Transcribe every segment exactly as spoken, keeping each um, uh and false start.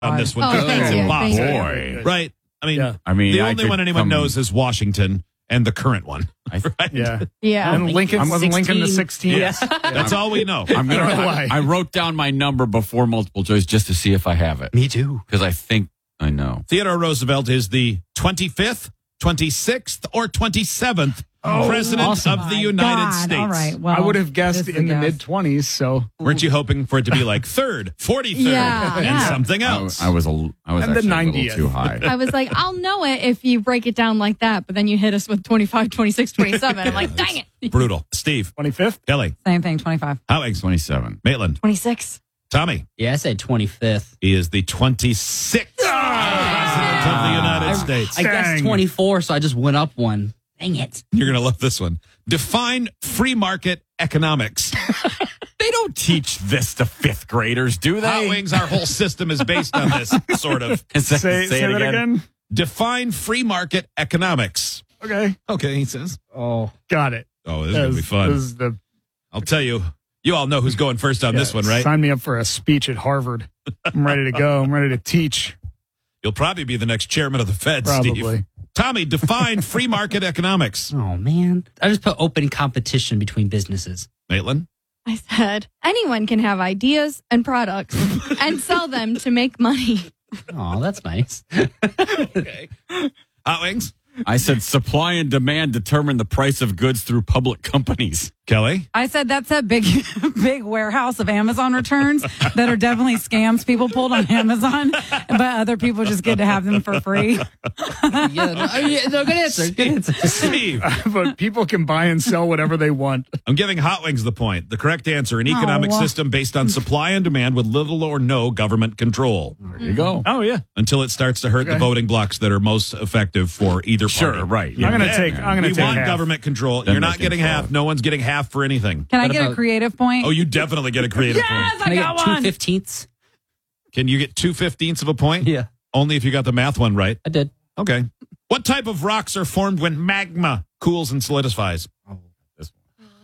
on this one. Oh, It's yeah, impossible. Boy. Right? I mean, Yeah. I mean, the I only could one anyone come- knows is Washington and the current one. I th- Right? Yeah. Yeah. And Lincoln wasn't Lincoln the sixteenth. Yes. That's all we know. I'm gonna, I don't know I, why. I wrote down my number before multiple choice just to see if I have it. Me too. Because I think I know. Theodore Roosevelt is the twenty-fifth, twenty-sixth, or twenty-seventh President awesome. of the My United God. States. All right. Well, I would have guessed this is in a the guess. mid twenties. So Weren't you hoping for it to be like third, forty-third, Yeah. and Yeah. something I, else? I was a, I was And the actually a ninetieth. little too high. I was like, I'll know it if you break it down like that, but then you hit us with twenty-five, twenty-six, twenty-seven. I'm like, dang it. Brutal. Steve, twenty-fifth. Kelly, Same thing, twenty-five. Alex, twenty-seven. Maitland, twenty-six. Tommy. Yeah, I said twenty-fifth. He is the twenty-sixth President of the United States. I guessed Dang. twenty-four, so I just went up one. Dang it. You're going to love this one. Define free market economics. They don't teach this to fifth graders, do they? Hot Wings, our whole system is based on this, sort of. say Say, say, it that again. Define free market economics. Okay. Okay, he says. Oh. Got it. Oh, this is going to be This- fun. This is the, I'll tell you. You all know who's going first on this yeah, one, right? Sign me up for a speech at Harvard. I'm ready to go. I'm ready to teach. You'll probably be the next chairman of the Fed, Probably. Steve. Tommy, define free market economics. Oh, man. I just put open competition between businesses. Maitland? I said, anyone can have ideas and products and sell them to make money. Oh, that's nice. Okay. Hot Wings? I said supply and demand determine the price of goods through public companies. Kelly? I said that's a big, big warehouse of Amazon returns that are definitely scams people pulled on Amazon, but other people just get to have them for free. yeah, no, I mean, no, good answer. Good answer. Steve? But people can buy and sell whatever they want. I'm giving Hot Wings the point. The correct answer, an economic Oh. system based on supply and demand with little or no government control There you go. Oh, yeah. until it starts to hurt the Okay. voting blocks that are most effective for either party. Sure, right. I'm going to Then take, I'm going we to take want half. government control. Then You're they not getting control half. it. No one's getting half for anything. Can I What get a about- creative point? Oh, you definitely get a creative yes, point. I Can I got get two one. fifteenths? Can you get two fifteenths of a point? Yeah, Only if you got the math one right. I did. Okay. What type of rocks are formed when magma cools and solidifies? This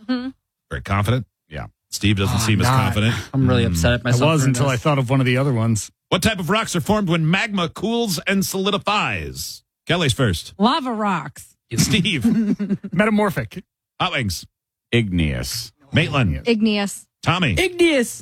Very confident. Yeah. Steve doesn't Oh, seem as not. confident. I'm really upset at I myself. was for until I this. thought of one of the other ones. What type of rocks are formed when magma cools and solidifies? Kelly's first. Lava rocks. Steve. Metamorphic. Hot Wings. Igneous. Maitland. Igneous. Tommy. Igneous.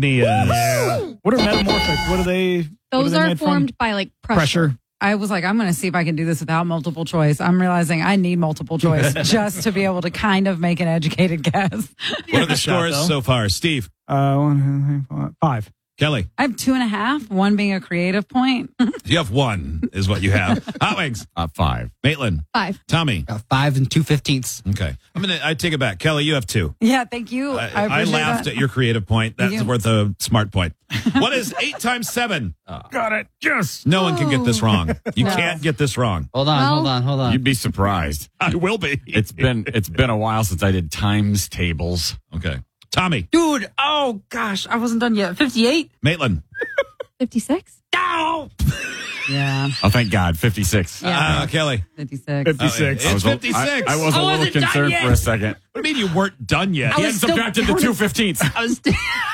Igneous. What are metamorphic? What are they? what Those they are made from? formed by like pressure. Pressure. I was like, I'm going to see if I can do this without multiple choice. I'm realizing I need multiple choice just to be able to kind of make an educated guess. What are the shot, scores though. so far? Steve. Uh, one, two, three, four, five. Kelly. I have two and a half, one being a creative point. You have one, is what you have. Hot Wings. Uh, five. Maitland. Five. Tommy. Got five and two fifteenths. Okay. I'm gonna I take it back. Kelly, you have two. Yeah, thank you. I, I, I appreciate laughed that. at your creative point. That's Thank you. worth a smart point. What is eight times seven? Got it. Yes. No one can get this wrong. You No. can't get this wrong. Hold on, Well- hold on, hold on. You'd be surprised. I will be. It's been it's been a while since I did times tables. Okay. Tommy. Dude, oh gosh, I wasn't done yet. fifty-eight? Maitland. fifty-six. No! Yeah, Oh, thank God, fifty-six. Yeah. Uh, Kelly. fifty-six. fifty-six. Oh, I was a- fifty-six. I, I was a I little wasn't done concerned yet. for a second. What do you mean you weren't done yet? I He was had still subtracted the counting. two fifteenths. I was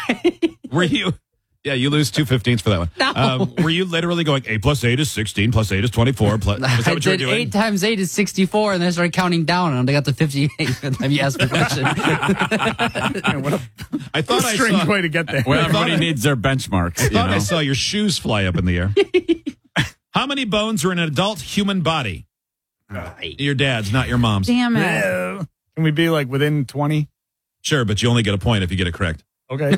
Were you? Yeah, you lose two fifteenths for that one. No. Um, were you literally going eight plus eight is sixteen plus eight is twenty-four? Plus, was that I what you were did doing? eight times eight is sixty-four, and then I started counting down, and I got to fifty-eight. And then you asked me a question. What a I thought I strange saw. way to get there. Well, I thought everybody I- needs their benchmarks. I You thought I know? saw your shoes fly up in the air. How many bones are in an adult human body? Your dad's, not your mom's. Damn it. Yeah. Can we be like within twenty? Sure, but you only get a point if you get it correct. Okay.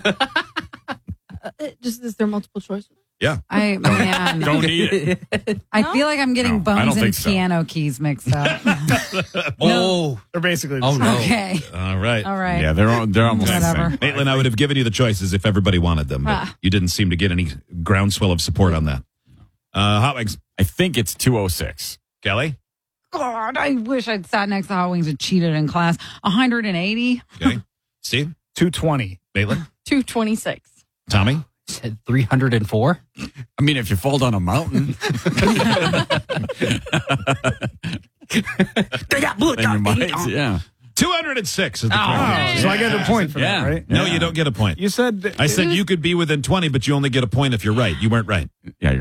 It just is there multiple choice? Yeah. I, man, Don't need it. I feel like I'm getting No, I don't bones and think so. piano keys mixed up. Oh, They're basically the oh same. no. Okay. All right. All right. Yeah, they're all- they're almost the Whatever. same. Maitland, I would have given you the choices if everybody wanted them, but Ah. you didn't seem to get any groundswell of support on that. Uh, Hot Wings. I think it's two oh six. Kelly? God, I wish I'd sat next to Hot Wings and cheated in class. one hundred eighty? Okay. Steve? two twenty. Maitland? two twenty-six. Tommy? Said three hundred and four. I mean, if you fall down a mountain, They got bullet then you might. Yeah. two hundred six is the Oh, correct so I get a point for Yeah. that, right? No, you don't get a point. You said I said you could be within twenty, but you only get a point if you're right. You weren't right. Yeah, you're